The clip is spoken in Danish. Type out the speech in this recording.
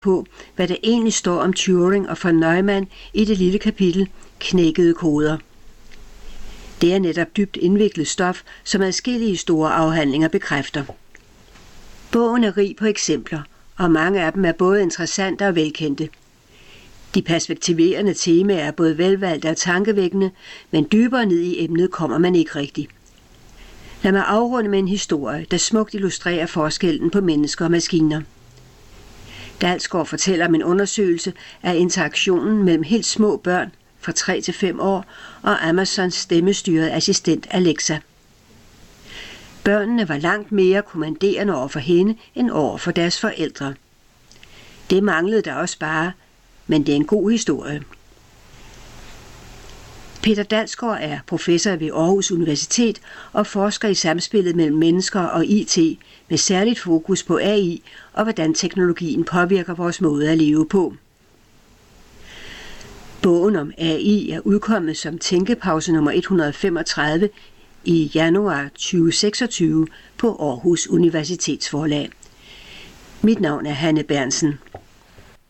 på, hvad der egentlig står om Turing og von Neumann i det lille kapitel Knækkede koder. Det er netop dybt indviklet stof, som adskillige store afhandlinger bekræfter. Bogen er rig på eksempler, og mange af dem er både interessante og velkendte. De perspektiverende temaer er både velvalgte og tankevækkende, men dybere ned i emnet kommer man ikke rigtigt. Lad mig afrunde med en historie, der smukt illustrerer forskellen på mennesker og maskiner. Dalsgaard fortæller om en undersøgelse af interaktionen mellem helt små børn fra 3 til 5 år og Amazons stemmestyrede assistent Alexa. Børnene var langt mere kommanderende over for hende end over for deres forældre. Det manglede der også bare, men det er en god historie. Peter Dalsgaard er professor ved Aarhus Universitet og forsker i samspillet mellem mennesker og IT med særligt fokus på AI og hvordan teknologien påvirker vores måde at leve på. Bogen om AI er udkommet som tænkepause nummer 135 i januar 2026 på Aarhus Universitetsforlag. Mit navn er Hanne Bernsen.